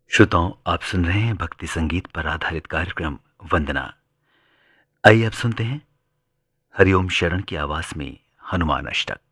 श्रोताओं, आप सुन रहे हैं भक्ति संगीत पर आधारित कार्यक्रम वंदना। आइए अब सुनते हैं हरिओम शरण की आवाज में हनुमान अष्टक।